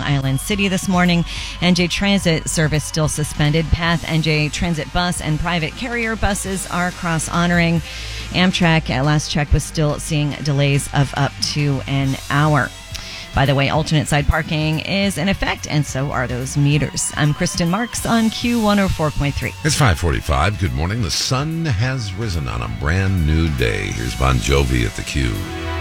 Island City this morning. NJ Transit service still suspended. Path NJ Transit bus and private carrier buses are cross-honoring. Amtrak, at last check, was still seeing delays of up to an hour. By the way, alternate side parking is in effect, and so are those meters. I'm Kristen Marks on Q104.3. It's 5:45. Good morning. The sun has risen on a brand new day. Here's Bon Jovi at the Q.